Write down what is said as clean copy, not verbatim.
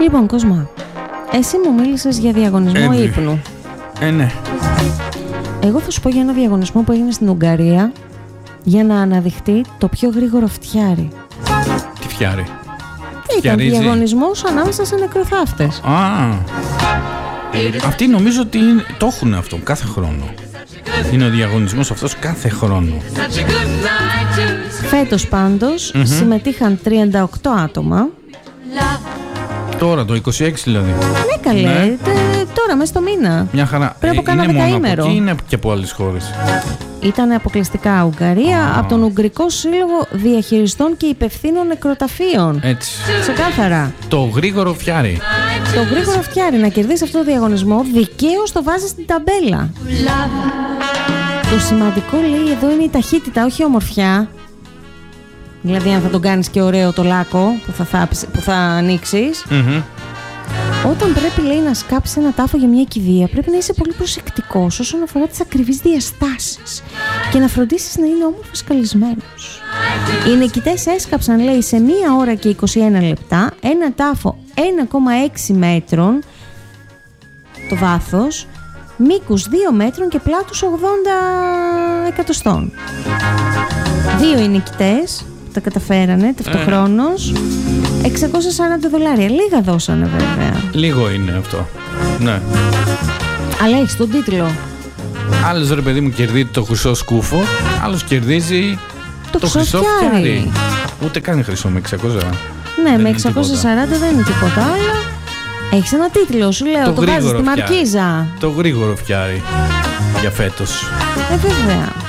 Λοιπόν, Κοσμά, εσύ μου μίλησες για διαγωνισμό ύπνου. Ναι. Εγώ θα σου πω για ένα διαγωνισμό που έγινε στην Ουγγαρία για να αναδειχτεί το πιο γρήγορο φτιάρι. Τι φτιάρι? Ήταν διαγωνισμός ανάμεσα σε νεκροθάφτες. Αυτοί νομίζω ότι το έχουν αυτό κάθε χρόνο. Είναι ο διαγωνισμός αυτός κάθε χρόνο. Φέτος πάντως συμμετείχαν 38 άτομα. Τώρα το 26 δηλαδή. Ναι καλέ, ναι. Τώρα μέσα στο μήνα. Μια χαρά. Πριν από κάνα δεκαήμερο. Ή είναι και από άλλες χώρες? Ήταν αποκλειστικά Ουγγαρία, από τον Ουγγρικό Σύλλογο Διαχειριστών και Υπευθύνων Νεκροταφείων. Έτσι. Ξεκάθαρα. Το γρήγορο φτιάρι. Το γρήγορο φτιάρι. Να κερδίσει αυτό το διαγωνισμό, δικαίως το βάζει στην ταμπέλα. Το σημαντικό, λέει, εδώ είναι η ταχύτητα, όχι η ομορφιά. Δηλαδή αν θα τον κάνεις και ωραίο το λάκκο που θα ανοίξεις. Όταν πρέπει, λέει, να σκάψεις ένα τάφο για μια κηδεία, πρέπει να είσαι πολύ προσεκτικός όσον αφορά τις ακριβείς διαστάσεις και να φροντίσεις να είναι όμορφος καλυσμένος. Οι νικητές έσκαψαν, λέει, σε 1 ώρα και 21 λεπτά ένα τάφο 1,6 μέτρων το βάθος, μήκους 2 μέτρων και πλάτους 80 εκατοστών. 2 οι νικητές τα καταφέρανε ταυτοχρόνως. $640. Λίγα δώσανε βέβαια. Λίγο είναι αυτό. Ναι. Αλλά έχεις τον τίτλο. Άλλος, ρε παιδί μου, κερδίζει το χρυσό σκούφο, άλλος κερδίζει το χρυσό φτιάρι. Ούτε καν χρυσό με 600. Ναι, με 640 δεν είναι τίποτα άλλο. Έχεις ένα τίτλο, σου λέω, το βάζεις στη μαρκίζα. Το γρήγορο φτιάρι για φέτος. Βέβαια.